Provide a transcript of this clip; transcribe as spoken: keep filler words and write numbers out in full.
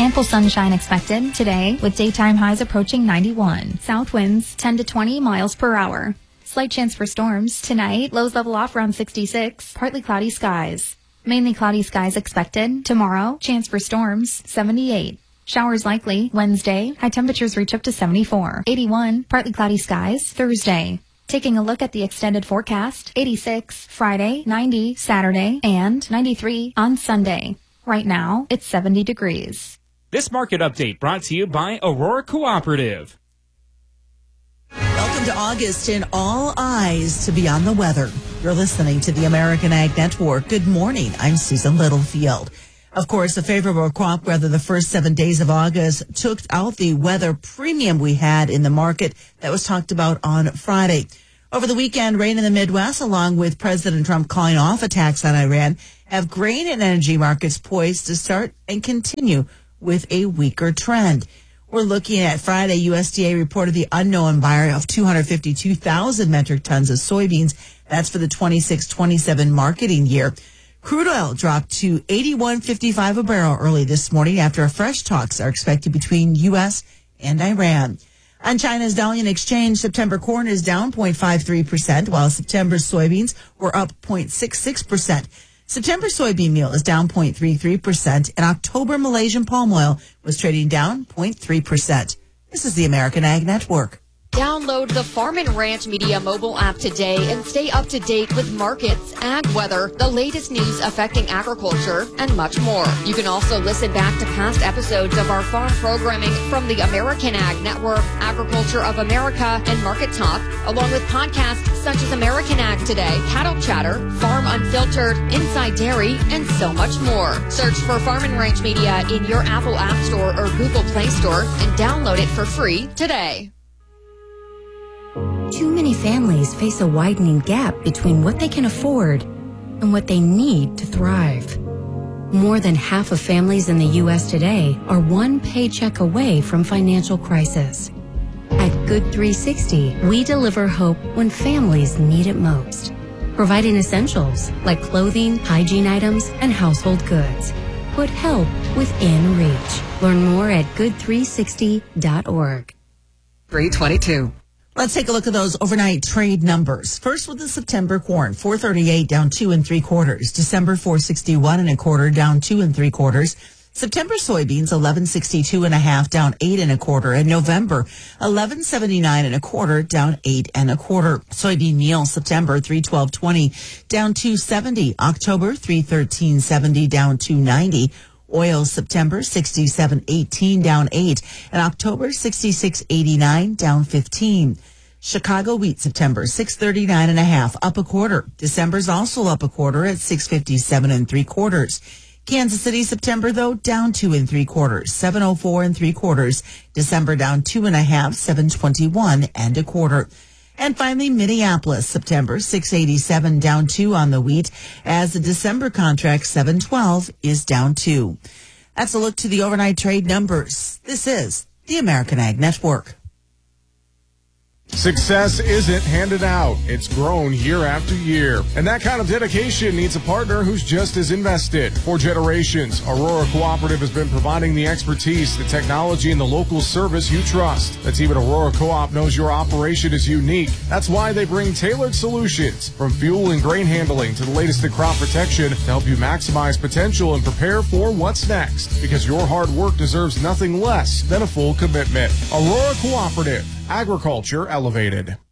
Ample sunshine expected today with daytime highs approaching ninety-one. South winds ten to twenty miles per hour. Slight chance for storms tonight. Lows level off around sixty-six. Partly cloudy skies. Mainly cloudy skies expected. Tomorrow, chance for storms seventy-eight. Showers likely Wednesday. High temperatures reach up to seventy-four. eighty-one. Partly cloudy skies Thursday. Taking a look at the extended forecast. eighty-six Friday, ninety Saturday, and ninety-three on Sunday. Right now, it's seventy degrees. This market update brought to you by Aurora Cooperative. Welcome to August and all eyes to Beyond the Weather. You're listening to the American Ag Network. Good morning. I'm Susan Littlefield. Of course, the favorable crop weather the first seven days of August took out the weather premium we had in the market that was talked about on Friday. Over the weekend, rain in the Midwest, along with President Trump calling off attacks on Iran, have grain and energy markets poised to start and continue with a weaker trend. We're looking at Friday. U S D A reported the unknown buyer of two hundred fifty-two thousand metric tons of soybeans. That's for the twenty-six twenty-seven marketing year. Crude oil dropped to eighty-one fifty-five a barrel early this morning after fresh talks are expected between U S and Iran. On China's Dalian Exchange, September corn is down zero point five three percent, while September soybeans were up zero point six six percent. September soybean meal is down zero point three three percent, and October Malaysian palm oil was trading down zero point three percent. This is the American Ag Network. Download the Farm and Ranch Media mobile app today and stay up to date with markets, ag weather, the latest news affecting agriculture, and much more. You can also listen back to past episodes of our farm programming from the American Ag Network, Agriculture of America, and Market Talk, along with podcasts such as American Ag Today, Cattle Chatter, Farm Unfiltered, Inside Dairy, and so much more. Search for Farm and Ranch Media in your Apple App Store or Google Play Store and download it for free today. Too many families face a widening gap between what they can afford and what they need to thrive. More than half of families in the U S today are one paycheck away from financial crisis. At Good three sixty, we deliver hope when families need it most, providing essentials like clothing, hygiene items, and household goods. Put help within reach. Learn more at good three sixty dot org. three twenty-two. Let's take a look at those overnight trade numbers. First with the September corn, four thirty-eight down two and three quarters. December four sixty-one and a quarter down two and three quarters. September soybeans eleven sixty-two and a half down eight and a quarter. And November eleven seventy-nine and a quarter down eight and a quarter. Soybean meal September three twelve twenty down two seventy. October three thirteen seventy down two ninety. Oil September sixty-seven eighteen down eight, and October sixty-six eighty-nine down fifteen. Chicago wheat September six thirty-nine and a half up a quarter. December's also up a quarter at six fifty-seven and three quarters. Kansas City September though down two and three quarters, seven oh four and three quarters. December down two and a half, seven twenty-one and a quarter. And finally, Minneapolis, September six eighty-seven down two on the wheat, as the December contract seven twelve is down two. That's a look to the overnight trade numbers. This is the American Ag Network. Success isn't handed out. It's grown year after year. And that kind of dedication needs a partner who's just as invested. For generations, Aurora Cooperative has been providing the expertise, the technology, and the local service you trust. The team at Aurora Co-op knows your operation is unique. That's why they bring tailored solutions, from fuel and grain handling to the latest in crop protection, to help you maximize potential and prepare for what's next. Because your hard work deserves nothing less than a full commitment. Aurora Cooperative. Agriculture elevated.